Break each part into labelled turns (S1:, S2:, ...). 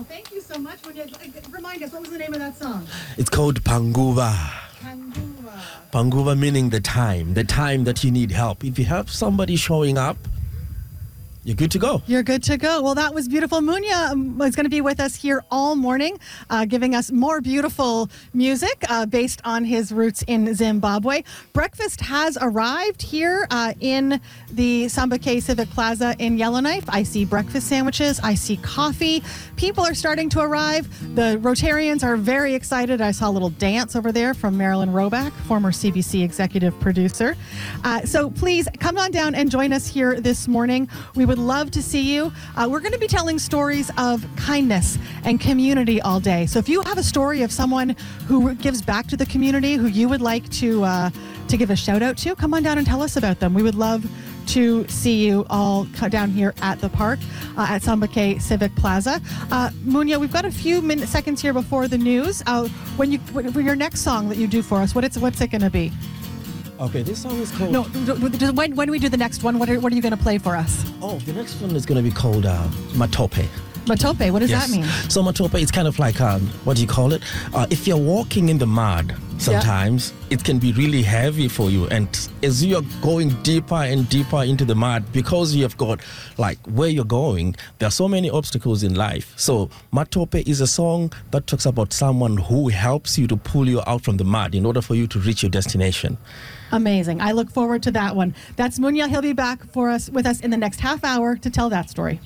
S1: Well, thank you so much. Remind us, what was the name of that song?
S2: It's called Panguva.
S1: Panguva.
S2: Panguva meaning the time that you need help. If you have somebody showing up, you're good to go.
S1: You're good to go. Well, that was beautiful. Munya is going to be with us here all morning, giving us more beautiful music based on his roots in Zimbabwe. Breakfast has arrived here in the Sambake Civic Plaza in Yellowknife. I see breakfast sandwiches. I see coffee. People are starting to arrive. The Rotarians are very excited. I saw a little dance over there from Marilyn Roback, former CBC executive producer. So please come on down and join us here this morning. We would love to see you. We're going to be telling stories of kindness and community all day. So if you have a story of someone who gives back to the community, who you would like to give a shout out to, come on down and tell us about them. We would love to see you all down here at the park at Sambake Civic Plaza. Munya, we've got a few seconds here before the news. For your next song that you do for us, what's it going to be?
S2: Okay, this song is called...
S1: No, when we do the next one, what are you going to play for us?
S2: Oh, the next one is going to be called Matope.
S1: Matope, what does that mean?
S2: So Matope, it's kind of like, what do you call it? If you're walking in the mud, sometimes it can be really heavy for you. And as you're going deeper and deeper into the mud, because you have got, like, where you're going, there are so many obstacles in life. So Matope is a song that talks about someone who helps you to pull you out from the mud in order for you to reach your destination.
S1: Amazing. I look forward to that one. That's Munya. He'll be back with us in the next half hour to tell that story.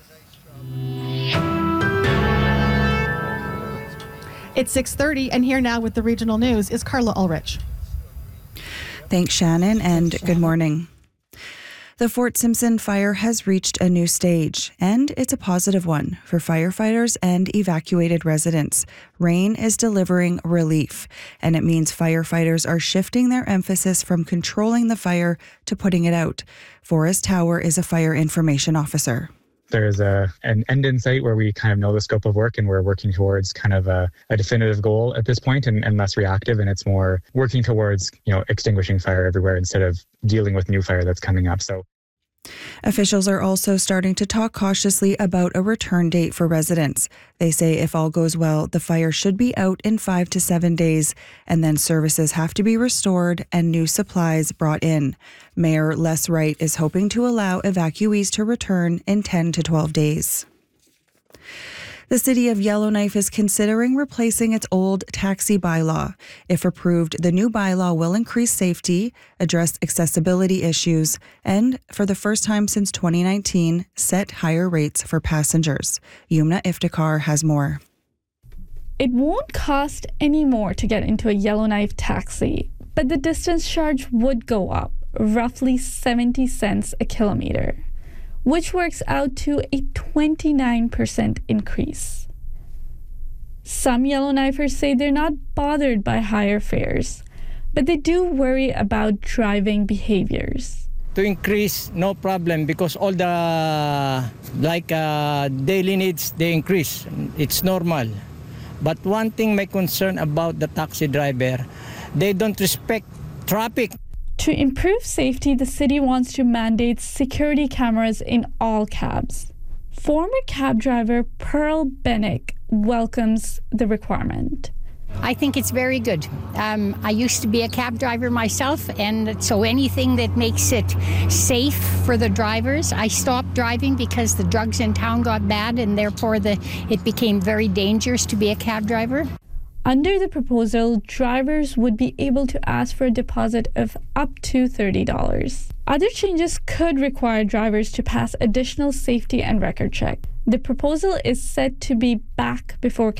S1: It's 6:30, and here now with the regional news is Carla Ulrich.
S3: Thanks, Shannon, and good morning. The Fort Simpson fire has reached a new stage, and it's a positive one for firefighters and evacuated residents. Rain is delivering relief, and it means firefighters are shifting their emphasis from controlling the fire to putting it out. Forrest Tower is a fire information officer.
S4: There's an end in sight where we kind of know the scope of work, and we're working towards kind of a definitive goal at this point, and less reactive, and it's more working towards, extinguishing fire everywhere instead of dealing with new fire that's coming up. So
S3: officials are also starting to talk cautiously about a return date for residents. They say if all goes well, the fire should be out in 5 to 7 days, and then services have to be restored and new supplies brought in. Mayor Les Wright is hoping to allow evacuees to return in 10 to 12 days. The city of Yellowknife is considering replacing its old taxi bylaw. If approved, the new bylaw will increase safety, address accessibility issues, and, for the first time since 2019, set higher rates for passengers. Yumna Iftikhar has more.
S5: It won't cost any more to get into a Yellowknife taxi, but the distance charge would go up, roughly 70 cents a kilometer, which works out to a 29% increase. Some Yellowknifers say they're not bothered by higher fares, but they do worry about driving behaviors.
S6: To increase, no problem, because all the daily needs, they increase. It's normal. But one thing my concern about the taxi driver, they don't respect traffic.
S5: To improve safety, the city wants to mandate security cameras in all cabs. Former cab driver Pearl Bennick welcomes the requirement.
S7: I think it's very good. I used to be a cab driver myself, and so anything that makes it safe for the drivers. I stopped driving because the drugs in town got bad, and therefore it became very dangerous to be a cab driver.
S5: Under the proposal, drivers would be able to ask for a deposit of up to $30. Other changes could require drivers to pass additional safety and record check. The proposal is set to be back before